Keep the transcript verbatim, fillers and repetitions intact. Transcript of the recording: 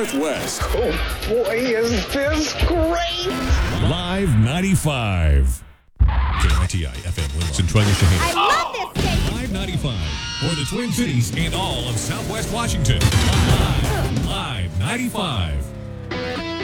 Northwest. Oh, boy, is this great! Live ninety-five. K I T I F M Willow. Troy Shaheen. I love this station. Live ninety-five for the Twin Cities and all of Southwest Washington. Live, Live ninety-five.